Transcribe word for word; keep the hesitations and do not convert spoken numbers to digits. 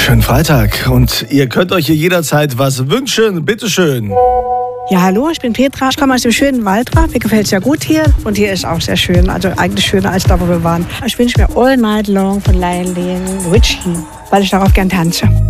Schönen Freitag und ihr könnt euch hier jederzeit was wünschen. Bitteschön. Ja, hallo, ich bin Petra. Ich komme aus dem schönen Waldraff. Mir gefällt es ja gut hier und hier ist auch sehr schön. Also eigentlich schöner als da, wo wir waren. Ich wünsche mir All Night Long von Lionel Richie, weil ich darauf gern tanze.